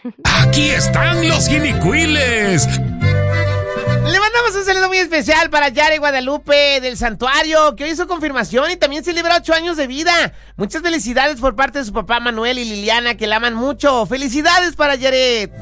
Aquí están los jinicuiles. Le mandamos un saludo muy especial para Yare Guadalupe del Santuario, que hoy hizo confirmación y también celebra 8 años de vida. Muchas felicidades por parte de su papá Manuel y Liliana, que la aman mucho. ¡Felicidades para Yaret!